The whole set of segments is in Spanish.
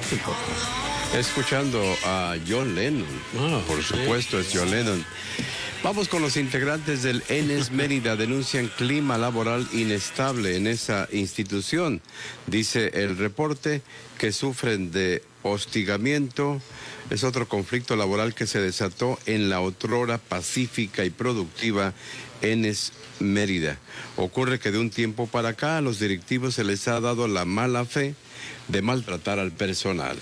Escuchando a John Lennon. Por supuesto, es John Lennon. Vamos con los integrantes del ENES Mérida. Denuncian clima laboral inestable en esa institución. Dice el reporte que sufren de hostigamiento. Es otro conflicto laboral que se desató en la otrora pacífica y productiva ENES Mérida. Ocurre que de un tiempo para acá a los directivos se les ha dado la mala fe de maltratar al personal.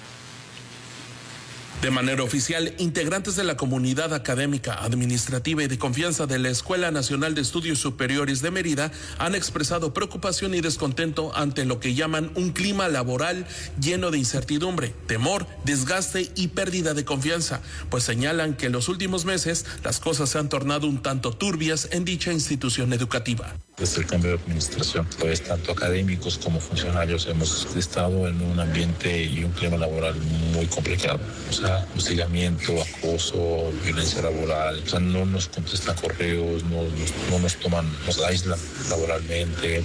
De manera oficial, integrantes de la comunidad académica, administrativa y de confianza de la Escuela Nacional de Estudios Superiores de Mérida han expresado preocupación y descontento ante lo que llaman un clima laboral lleno de incertidumbre, temor, desgaste y pérdida de confianza, pues señalan que en los últimos meses las cosas se han tornado un tanto turbias en dicha institución educativa. Desde el cambio de administración, pues tanto académicos como funcionarios hemos estado en un ambiente y un clima laboral muy complicado. O sea, hostigamiento, acoso, violencia laboral. O sea, no nos contestan correos, no nos toman, nos aíslan laboralmente,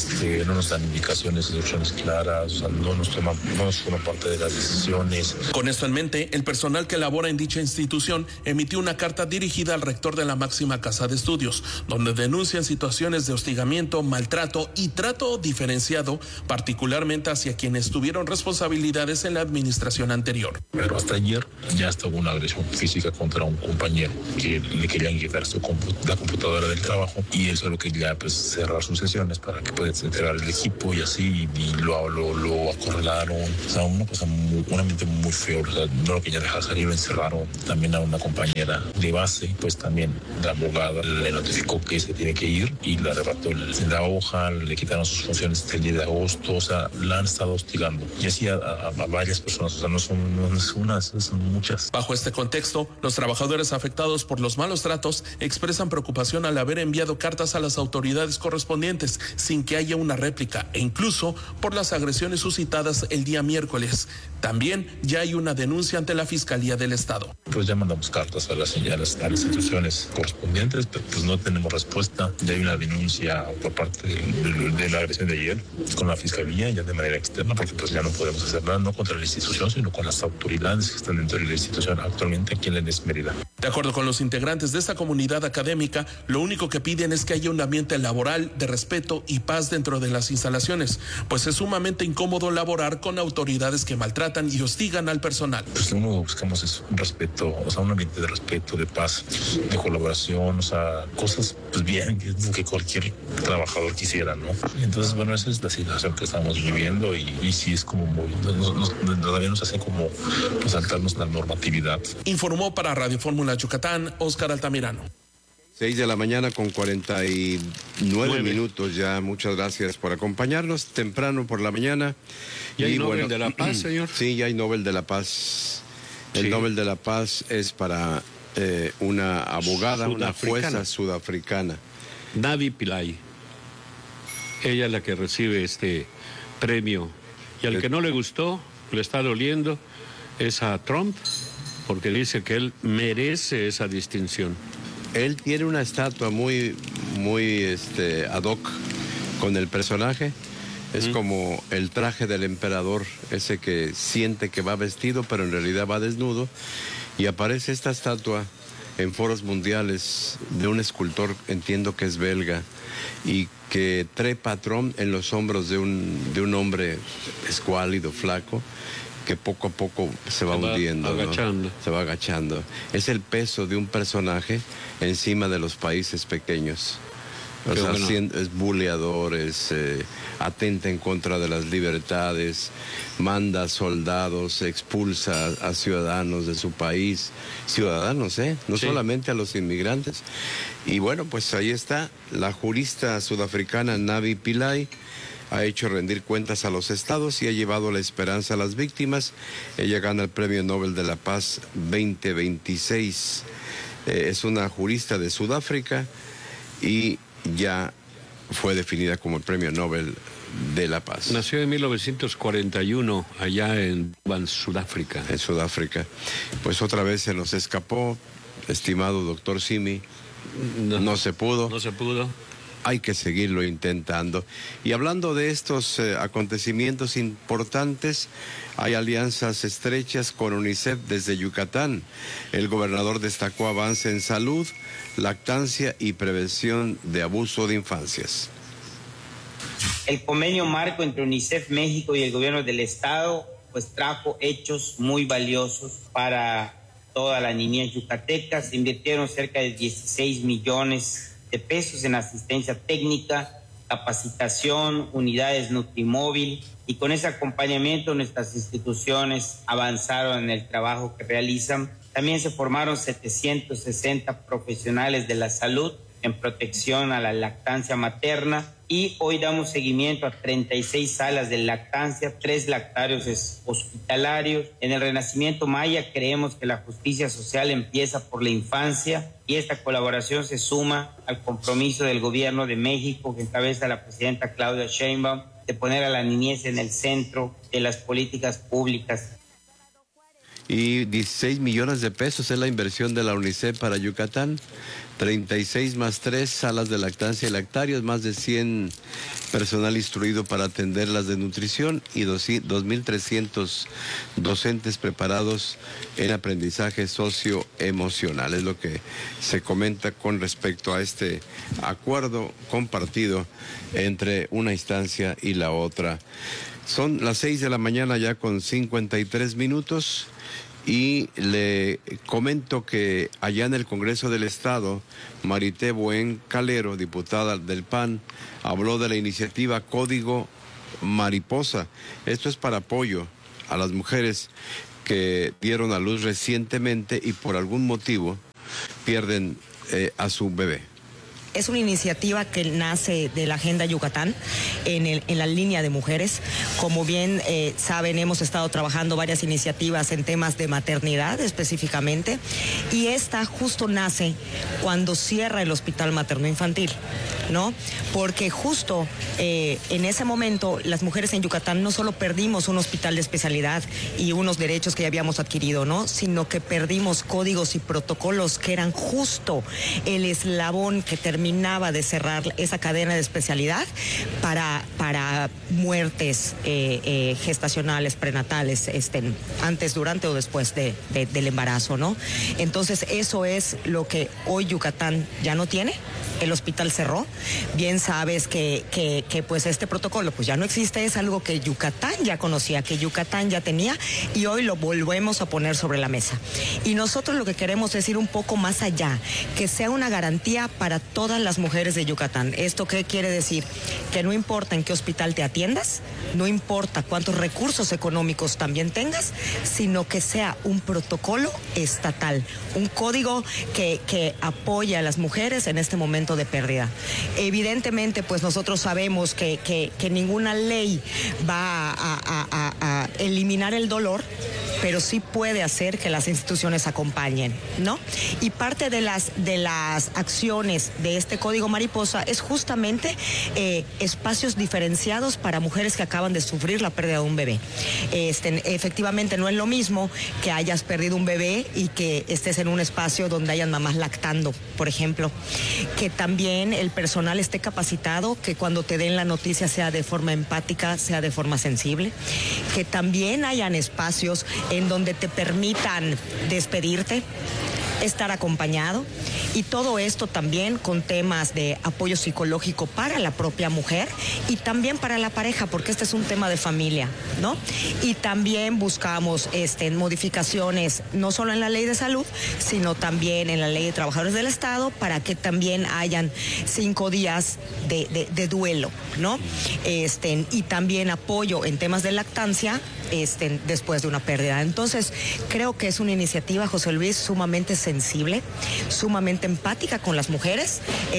no nos dan indicaciones, instrucciones claras, o sea, no nos forman parte de las decisiones. Con esto en mente, el personal que labora en dicha institución emitió una carta dirigida al rector de la máxima casa de estudios, donde denuncian situaciones de hostigamiento, maltrato y trato diferenciado, particularmente hacia quienes tuvieron responsabilidades en la administración anterior. Pero hasta ayer ya estuvo una agresión física contra un compañero que le querían quitar la computadora del trabajo y él solo quería cerrar sus sesiones para que pudiese entregar el equipo y así, y lo acorralaron. O sea, un ambiente muy feo. O sea, no lo querían dejar salir, lo encerraron. También a una compañera de base, pues también la abogada le notificó que se tiene que ir y le arrebató la hoja, le quitaron sus funciones el día de agosto. O sea, la han estado hostigando y así a varias personas. O sea, no son unas, son muchas. Bajo este contexto, los trabajadores afectados por los malos tratos expresan preocupación al haber enviado cartas a las autoridades correspondientes sin que haya una réplica e incluso por las agresiones suscitadas el día miércoles. También ya hay una denuncia ante la Fiscalía del Estado. Pues ya mandamos cartas a las instituciones correspondientes, pero pues no tenemos respuesta. Ya hay una denuncia por parte de la agresión de ayer con la Fiscalía, ya de manera externa, porque pues ya no podemos hacer nada, no contra la institución, sino con las autoridades que están dentro de la institución actualmente aquí en ENES Mérida. De acuerdo con los integrantes de esta comunidad académica, lo único que piden es que haya un ambiente laboral de respeto y paz dentro de las instalaciones, pues es sumamente incómodo laborar con autoridades que maltratan y hostigan al personal. Pues lo único que buscamos es un respeto, o sea, un ambiente de respeto, de paz, de colaboración, o sea, cosas pues bien que cualquier trabajador quisiera, ¿no? Entonces, bueno, esa es la situación que estamos viviendo y sí es como muy, todavía nos hace como pues, saltarnos la normatividad. Informó para Radio Fórmula Yucatán, Óscar Altamirano. 6 de la mañana con 49 minutos ya. Muchas gracias por acompañarnos temprano por la mañana. ¿Y hay Nobel de la Paz, señor? Sí, ya hay Nobel de la Paz. El Nobel de la Paz es para una abogada, una jueza sudafricana. Navi Pillay. Ella es la que recibe este premio. Y al que no le gustó, le está doliendo, es a Trump, porque dice que él merece esa distinción. Él tiene una estatua muy ad hoc con el personaje. Es como el traje del emperador, ese que siente que va vestido, pero en realidad va desnudo. Y aparece esta estatua en foros mundiales de un escultor, entiendo que es belga, y que trepa Trump en los hombros de un hombre escuálido, flaco, que poco a poco se va hundiendo, agachando. ¿no? Se va agachando. Es el peso de un personaje encima de los países pequeños. O sea, bueno, es buleador, atenta en contra de las libertades, manda soldados, expulsa a ciudadanos de su país, ciudadanos, no solamente a los inmigrantes. Y bueno, pues ahí está, la jurista sudafricana Navi Pillay ha hecho rendir cuentas a los estados y ha llevado la esperanza a las víctimas. Ella gana el Premio Nobel de la Paz 2026. Es una jurista de Sudáfrica y ya fue definida como el Premio Nobel de la Paz. Nació en 1941 allá en Sudáfrica. En Sudáfrica. Pues otra vez se nos escapó, estimado doctor Simi. No se pudo. No se pudo. hay que seguirlo intentando. Y hablando de estos acontecimientos importantes, hay alianzas estrechas con UNICEF desde Yucatán. El gobernador destacó avance en salud, lactancia y prevención de abuso de infancias. El convenio marco entre UNICEF México y el gobierno del estado pues trajo hechos muy valiosos para toda la niñez yucateca. Se invirtieron cerca de 16 millones de pesos en asistencia técnica, capacitación, unidades Nutrimóvil, y con ese acompañamiento nuestras instituciones avanzaron en el trabajo que realizan. También se formaron 760 profesionales de la salud en protección a la lactancia materna, y hoy damos seguimiento a 36 salas de lactancia, 3 lactarios hospitalarios. En el Renacimiento Maya creemos que la justicia social empieza por la infancia, y esta colaboración se suma al compromiso del gobierno de México que encabeza la presidenta Claudia Sheinbaum de poner a la niñez en el centro de las políticas públicas. Y 16 millones de pesos es la inversión de la UNICEF para Yucatán. 36 más 3 salas de lactancia y lactarios, más de 100 personal instruido para atender las de nutrición y 2.300 docentes preparados en aprendizaje socioemocional. Es lo que se comenta con respecto a este acuerdo compartido entre una instancia y la otra. Son las 6 de la mañana ya con 53 minutos. Y le comento que allá en el Congreso del Estado, Marité Buen Calero, diputada del PAN, habló de la iniciativa Código Mariposa. Esto es para apoyo a las mujeres que dieron a luz recientemente y por algún motivo pierden a su bebé. Es una iniciativa que nace de la Agenda Yucatán en la línea de mujeres. Como bien saben, hemos estado trabajando varias iniciativas en temas de maternidad específicamente, y esta justo nace cuando cierra el Hospital Materno Infantil, ¿no? Porque justo en ese momento las mujeres en Yucatán no solo perdimos un hospital de especialidad y unos derechos que ya habíamos adquirido, ¿no? Sino que perdimos códigos y protocolos que eran justo el eslabón que terminaba de cerrar esa cadena de especialidad para muertes gestacionales, prenatales, antes, durante o después del embarazo, ¿no? Entonces eso es lo que hoy Yucatán ya no tiene. El hospital cerró. Bien sabes que pues este protocolo pues ya no existe, es algo que Yucatán ya conocía, que Yucatán ya tenía, y hoy lo volvemos a poner sobre la mesa. Y nosotros lo que queremos es ir un poco más allá, que sea una garantía para todas las mujeres de Yucatán. ¿Esto qué quiere decir? Que no importa en qué hospital te atiendas, no importa cuántos recursos económicos también tengas, sino que sea un protocolo estatal, un código que apoye a las mujeres en este momento de pérdida. Evidentemente, pues nosotros sabemos que ninguna ley va a eliminar el dolor, pero sí puede hacer que las instituciones acompañen, ¿no? Y parte de las acciones de este Código Mariposa es justamente espacios diferenciados para mujeres que acaban de sufrir la pérdida de un bebé. Efectivamente no es lo mismo que hayas perdido un bebé y que estés en un espacio donde hayan mamás lactando, por ejemplo. Que también el personal esté capacitado, que cuando te den la noticia sea de forma empática, sea de forma sensible. Que también hayan espacios en donde te permitan despedirte, estar acompañado, y todo esto también con temas de apoyo psicológico para la propia mujer y también para la pareja, porque este es un tema de familia, ¿no? Y también buscamos modificaciones no solo en la ley de salud, sino también en la ley de trabajadores del Estado, para que también hayan 5 días de duelo, ¿no? Y también apoyo en temas de lactancia después de una pérdida. Entonces, creo que es una iniciativa, José Luis, sumamente sensible, sumamente empática con las mujeres,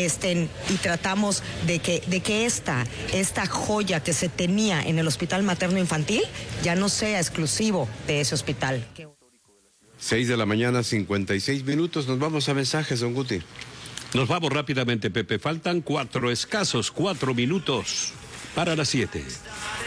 y tratamos de que esta joya que se tenía en el Hospital Materno Infantil ya no sea exclusivo de ese hospital. 6 de la mañana, 56 minutos. Nos vamos a mensajes, don Guti. Nos vamos rápidamente, Pepe. Faltan 4 minutos para las 7.